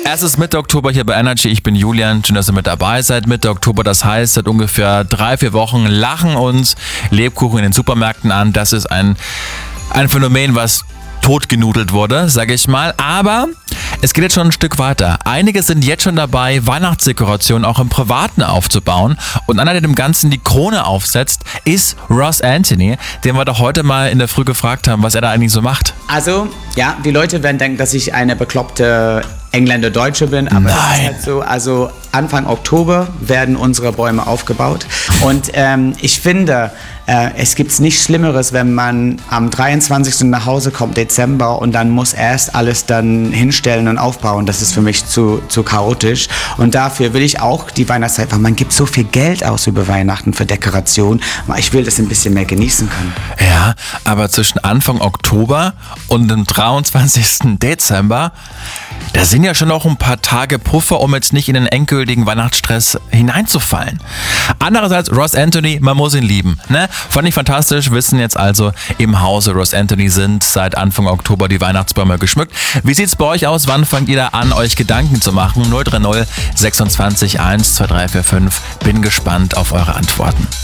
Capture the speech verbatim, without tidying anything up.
Es ist Mitte Oktober hier bei Energy. Ich bin Julian. Schön, dass ihr mit dabei seid. Mitte Oktober, das heißt, seit ungefähr drei, vier Wochen lachen uns Lebkuchen in den Supermärkten an. Das ist ein, ein Phänomen, was totgenudelt wurde, sage ich mal. Aber es geht jetzt schon ein Stück weiter. Einige sind jetzt schon dabei, Weihnachtsdekorationen auch im Privaten aufzubauen. Und einer, der dem Ganzen die Krone aufsetzt, ist Ross Anthony, den wir doch heute mal in der Früh gefragt haben, was er da eigentlich so macht. Also, ja, die Leute werden denken, dass ich eine bekloppte Engländer-Deutsche bin, aber das ist halt so. Also Anfang Oktober werden unsere Bäume aufgebaut und ähm, ich finde, äh, es gibt nichts Schlimmeres, wenn man am dreiundzwanzigsten nach Hause kommt, Dezember, und dann muss erst alles dann hinstellen und aufbauen. Das ist für mich zu, zu chaotisch und dafür will ich auch die Weihnachtszeit, weil man gibt so viel Geld aus über Weihnachten für Dekoration, aber ich will das ein bisschen mehr genießen können. Ja, aber zwischen Anfang Oktober und dem dreiundzwanzigsten Dezember, da sind ja schon noch ein paar Tage Puffer, um jetzt nicht in den endgültigen Weihnachtsstress hineinzufallen. Andererseits, Ross Anthony, man muss ihn lieben. Ne? Fand ich fantastisch, wissen jetzt also, im Hause Ross Anthony sind seit Anfang Oktober die Weihnachtsbäume geschmückt. Wie sieht's bei euch aus? Wann fangt ihr da an, euch Gedanken zu machen? null drei null sechsundzwanzig eins zwei drei vier fünf. Bin gespannt auf eure Antworten.